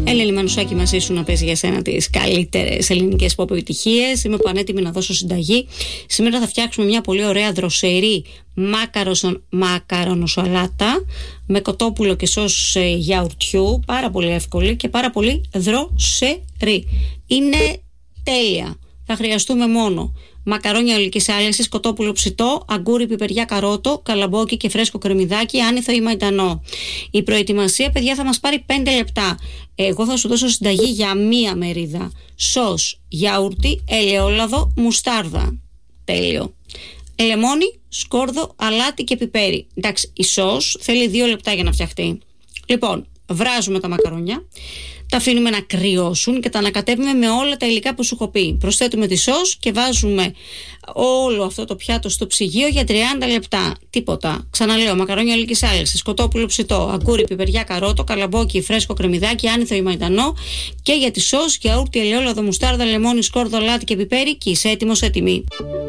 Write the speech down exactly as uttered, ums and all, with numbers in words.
Έλληνη Μανουσάκη μαζί σου να παίζει για σένα τις καλύτερες ελληνικές pop επιτυχίες. Είμαι πανέτοιμη να δώσω συνταγή. Σήμερα θα φτιάξουμε μια πολύ ωραία δροσερή μακαρονοσαλάτα με κοτόπουλο και σως γιαουρτιού. Πάρα πολύ εύκολη και πάρα πολύ δροσερή. Είναι τέλεια. Θα χρειαστούμε μόνο μακαρόνια ολικής άλεσης, κοτόπουλο ψητό, αγκούρι, πιπεριά, καρότο, καλαμπόκι και φρέσκο κρεμμυδάκι, άνηθο ή μαϊντανό. Η προετοιμασία, παιδιά, θα μας πάρει πέντε λεπτά. Εγώ θα σου δώσω συνταγή για μία μερίδα. Σως, γιαούρτι, ελαιόλαδο, μουστάρδα. Τέλειο. Λεμόνι, σκόρδο, αλάτι και πιπέρι. Εντάξει, η σως θέλει δύο λεπτά για να φτιαχτεί. Λοιπόν, βράζουμε τα μακαρόνια, τα αφήνουμε να κρυώσουν και τα ανακατεύουμε με όλα τα υλικά που σου έχω πει. Προσθέτουμε τη σως και βάζουμε όλο αυτό το πιάτο στο ψυγείο για τριάντα λεπτά. Τίποτα. Ξαναλέω, μακαρόνια ολικής άλεσης, κοτόπουλο ψητό, αγκούρι, πιπεριά, καρότο, καλαμπόκι, φρέσκο κρεμμυδάκι, άνηθο ή μαϊντανό. Και για τη σως, γιαούρτι, ελαιόλαδο, μουστάρδα, λεμόνι, σκόρδο, αλάτι και πιπέρι και είσαι έτοιμος, έτοιμη.